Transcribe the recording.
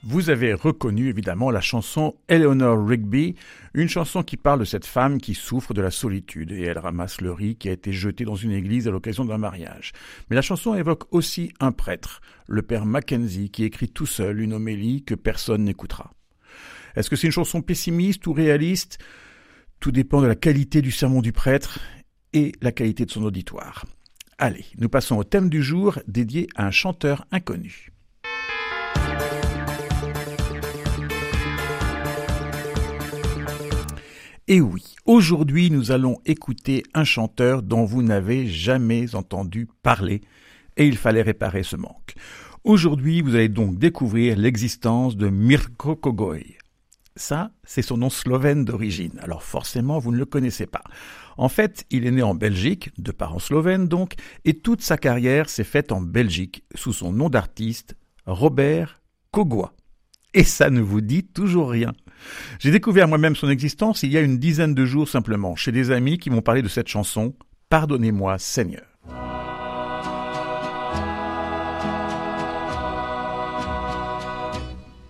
Vous avez reconnu évidemment la chanson Eleanor Rigby, une chanson qui parle de cette femme qui souffre de la solitude et elle ramasse le riz qui a été jeté dans une église à l'occasion d'un mariage. Mais la chanson évoque aussi un prêtre, le père Mackenzie, qui écrit tout seul une homélie que personne n'écoutera. Est-ce que c'est une chanson pessimiste ou réaliste ? Tout dépend de la qualité du sermon du prêtre et la qualité de son auditoire. Allez, nous passons au thème du jour dédié à un chanteur inconnu. Et oui, aujourd'hui nous allons écouter un chanteur dont vous n'avez jamais entendu parler et il fallait réparer ce manque. Aujourd'hui vous allez donc découvrir l'existence de Mirko Kogoj. Ça, c'est son nom slovène d'origine, alors forcément vous ne le connaissez pas. En fait, il est né en Belgique, de parents slovènes donc, et toute sa carrière s'est faite en Belgique sous son nom d'artiste, Robert Kogoj. Et ça ne vous dit toujours rien. J'ai découvert moi-même son existence il y a une dizaine de jours simplement, chez des amis qui m'ont parlé de cette chanson « Pardonnez-moi Seigneur ».